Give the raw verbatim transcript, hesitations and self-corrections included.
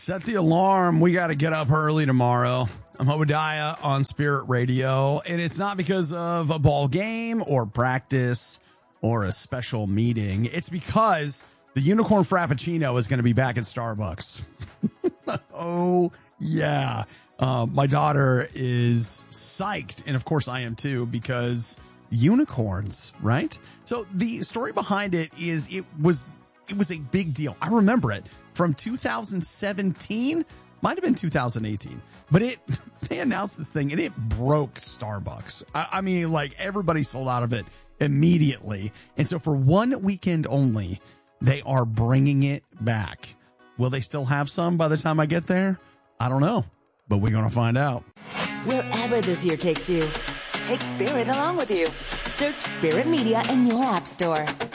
Set the alarm. We got to get up early tomorrow. I'm Obadiah on Spirit Radio, and it's not because of a ball game or practice or a special meeting. It's because the Unicorn Frappuccino is going to be back at Starbucks. Oh, yeah. Uh, my daughter is psyched, and of course I am too, because unicorns, right? So the story behind it is it was it was a big deal. I remember it from two thousand seventeen, might have been two thousand eighteen, but it they announced this thing and it broke Starbucks. I, I mean, like everybody sold out of it immediately. And so for one weekend only, they are bringing it back. Will they still have some by the time I get there? I don't know, but we're going to find out. Wherever this year takes you, take Spirit along with you. Search Spirit Media in your app store.